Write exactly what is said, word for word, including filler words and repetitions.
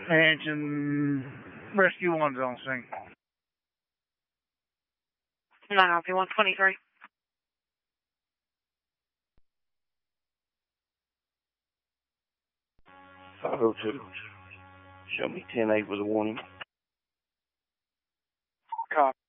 Engine Rescue one's on scene. nine R P one twenty-three. five oh two. Show me ten eight with a warning. Copy.